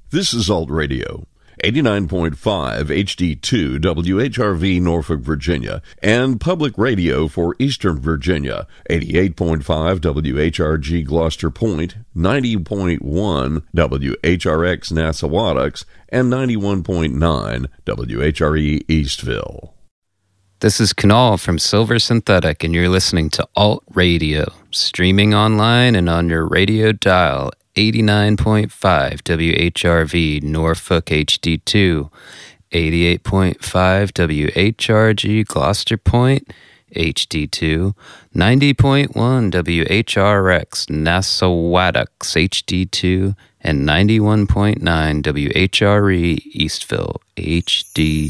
This is Alt Radio, 89.5 HD2 WHRV Norfolk, Virginia, and Public Radio for Eastern Virginia, 88.5 WHRG Gloucester Point, 90.1 WHRX Nassawadox, and 91.9 WHRE Eastville. This is Kunal from Silver Synthetic, and you're listening to Alt Radio, streaming online and on your radio dial, 89.5 WHRV Norfolk HD2, 88.5 WHRG Gloucester Point HD2, 90.1 WHRX Nassawadox HD2, and 91.9 WHRE Eastville HD2.